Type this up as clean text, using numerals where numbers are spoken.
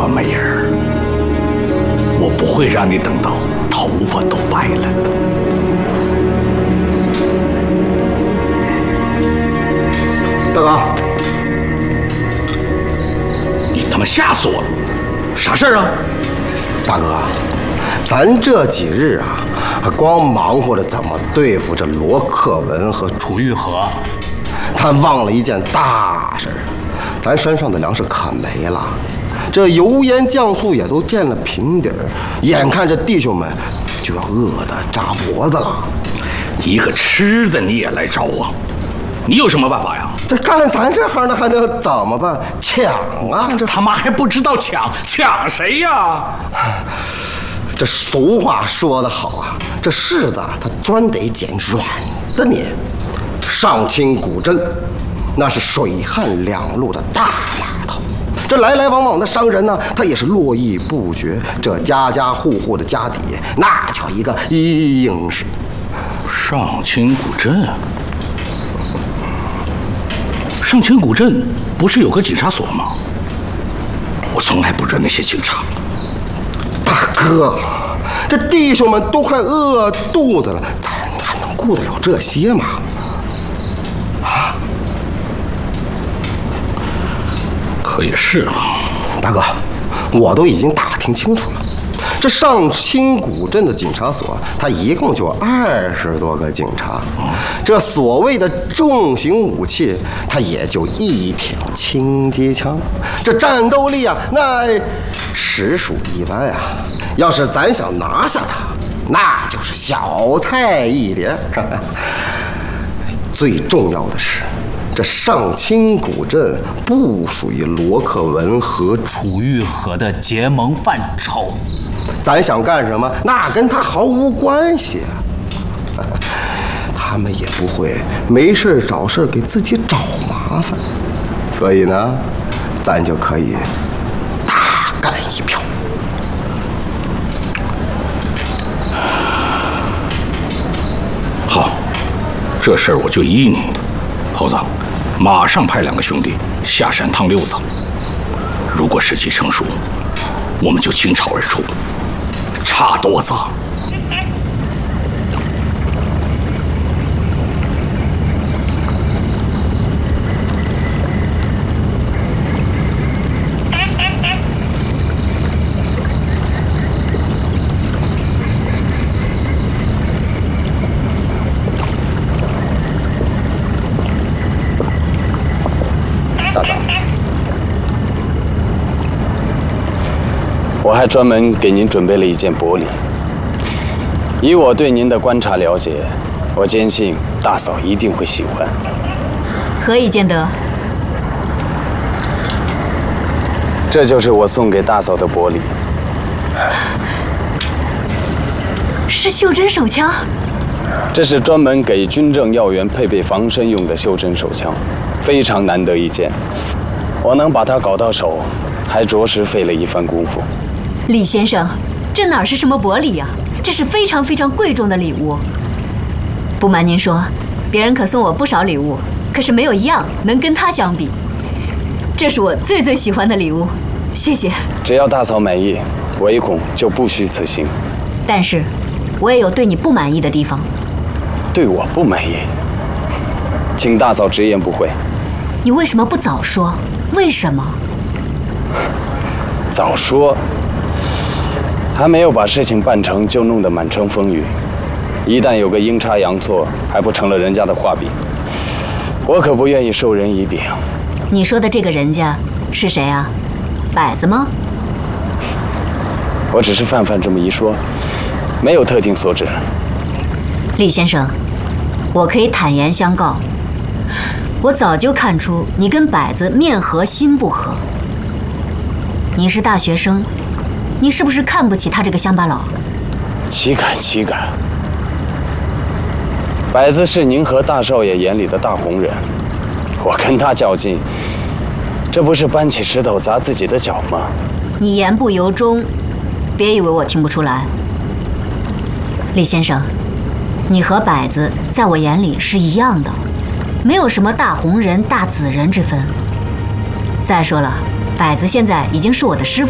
美人，我不会让你等到头发都白了的。 大哥， 你他妈吓死我了！啥事儿啊？ 大哥，咱这几日啊，光忙活着怎么对付这罗克文和楚玉和，咱忘了一件大事，咱山上的粮食可没了，这油盐酱醋也都见了平底儿，眼看着弟兄们就要饿得扎脖子了。 一个吃的你也来找我，你有什么办法呀？ 这干咱这行的还能怎么办？抢啊！这他妈还不知道抢谁呀？ 这俗话说得好啊，这柿子它专得捡软的捏。上清古镇，那是水旱两路的大码头，这来来往往的商人呢，他也是络绎不绝。这家家户户的家底，那叫一个硬实。 上清古镇，上清古镇不是有个警察所吗？我从来不认那些警察。 大哥，这弟兄们都快饿肚子了，咱还能顾得了这些吗？啊？ 可也是啊， 大哥，我都已经打听清楚了，这上清古镇的警察所，它一共就20多个警察，这所谓的重型武器，它也就一挺轻机枪，这战斗力啊，那实属一般啊。要是咱想拿下它，那就是小菜一碟。最重要的是，这上清古镇不属于罗克文和楚玉和的结盟范畴。 咱想干什么，那跟他毫无关系啊。他们也不会没事找事给自己找麻烦，所以呢，咱就可以大干一票。 好，这事儿我就依你。猴子，马上派2个兄弟下山趟溜子。如果时机成熟，我们就倾巢而出，插垛子。 大嫂，我还专门给您准备了一件薄礼。以我对您的观察了解，我坚信大嫂一定会喜欢。 何以见得？ 这就是我送给大嫂的薄礼。 是袖珍手枪。 这是专门给军政要员配备防身用的袖珍手枪，非常难得一见。我能把它搞到手，还着实费了一番功夫。 李先生，这哪是什么薄礼呀？这是非常非常贵重的礼物。不瞒您说，别人可送我不少礼物，可是没有一样能跟它相比。这是我最最喜欢的礼物，谢谢。 只要大嫂满意，唯恐就不虚此行。 但是，我也有对你不满意的地方。 对我不满意，请大嫂直言不讳。 你为什么不早说？为什么？ 早说，还没有把事情办成，就弄得满城风雨。一旦有个阴差阳错，还不成了人家的画饼。我可不愿意授人以柄。 你说的这个人家是谁啊？摆子吗？ 我只是泛泛这么一说，没有特定所指。 李先生，我可以坦言相告，我早就看出你跟摆子面和心不和。你是大学生，你是不是看不起他这个乡巴佬？ 岂敢岂敢！摆子是您和大少爷眼里的大红人，我跟他较劲，这不是搬起石头砸自己的脚吗？ 你言不由衷，别以为我听不出来。李先生，你和摆子在我眼里是一样的，没有什么大红人、大紫人之分。再说了，摆子现在已经是我的师傅。